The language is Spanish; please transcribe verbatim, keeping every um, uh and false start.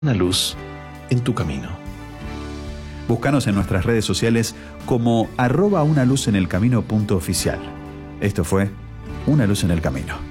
Una luz en tu camino. Búscanos en nuestras redes sociales como arroba una luz en el camino punto oficial. Esto fue Una Luz en el Camino.